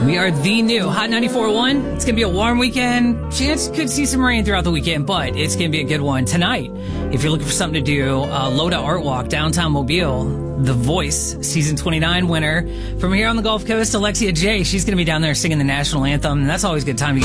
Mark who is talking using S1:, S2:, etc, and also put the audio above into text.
S1: We are the new Hot 94.1. It's going to be a warm weekend. Chance could see some rain throughout the weekend, but it's going to be a good one. Tonight, if you're looking for something to do, Loda Art Walk, downtown Mobile, The Voice, season 29 winner. From here on the Gulf Coast, Alexia J. She's going to be down there singing the national anthem, and that's always a good time to get